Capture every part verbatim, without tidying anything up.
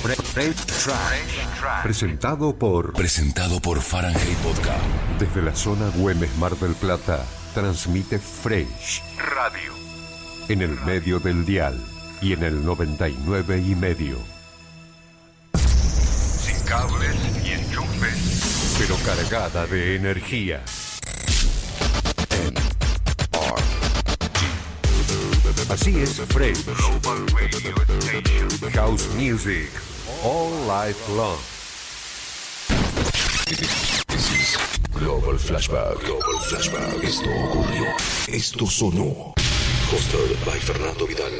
Fresh Track. Presentado por Presentado por Fahrenheit Vodka. Desde la zona Güemes Mar del Plata, transmite Fresh Radio. En el medio del dial y en el noventa y nueve y medio. Sin cables y enchufes, pero cargada de energía. Así es Fresh. Global Radio Station. House Music. All life long. This is Global Flashback. Global Flashback. Esto ocurrió. Esto sonó. Hosted by Fernando Vidal.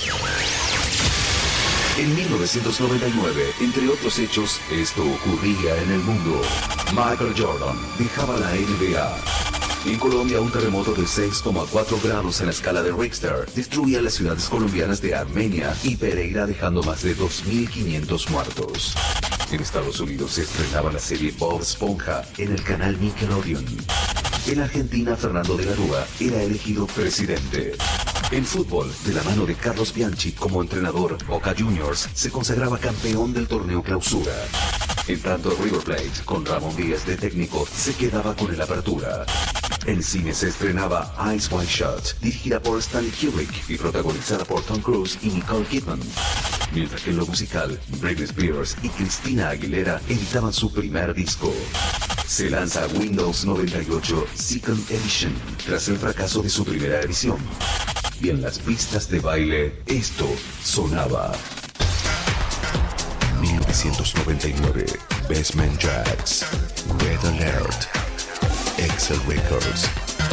En mil novecientos noventa y nueve, entre otros hechos, esto ocurría en el mundo. Michael Jordan dejaba la N B A. En Colombia, un terremoto de seis coma cuatro grados en la escala de Richter destruía las ciudades colombianas de Armenia y Pereira, dejando más de dos mil quinientos muertos. En Estados Unidos se estrenaba la serie Bob Esponja en el canal Nickelodeon. En Argentina, Fernando de la Rúa era elegido presidente. En fútbol, de la mano de Carlos Bianchi como entrenador, Boca Juniors se consagraba campeón del torneo Clausura. En tanto, River Plate, con Ramón Díaz de técnico, se quedaba con el Apertura. En cine se estrenaba Eyes Wide Shut, dirigida por Stanley Kubrick y protagonizada por Tom Cruise y Nicole Kidman. Mientras que en lo musical, Britney Spears y Christina Aguilera editaban su primer disco. Se lanza Windows noventa y ocho Second Edition, tras el fracaso de su primera edición. Y en las pistas de baile, esto sonaba. mil novecientos noventa y nueve, Basement Jaxx, Red Alert, Excel Records.